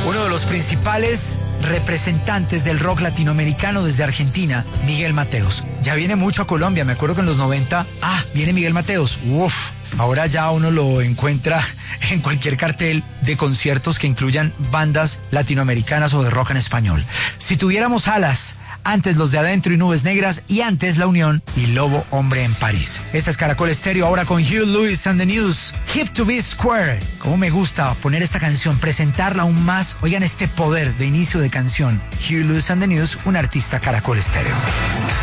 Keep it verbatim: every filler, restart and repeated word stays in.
Uno de los principales representantes del rock latinoamericano desde Argentina, Miguel Mateos. Ya viene mucho a Colombia, me acuerdo que en los noventa, ah, viene Miguel Mateos, uff, ahora ya uno lo encuentra en cualquier cartel de conciertos que incluyan bandas latinoamericanas o de rock en español. Si tuviéramos alas, antes Los de Adentro y Nubes Negras, y antes La Unión y Lobo Hombre en París. Esta es Caracol Estéreo, ahora con Huey Lewis and the News, Hip to be Square. Cómo me gusta poner esta canción, presentarla aún más. Oigan este poder de inicio de canción. Huey Lewis and the News, un artista Caracol Estéreo.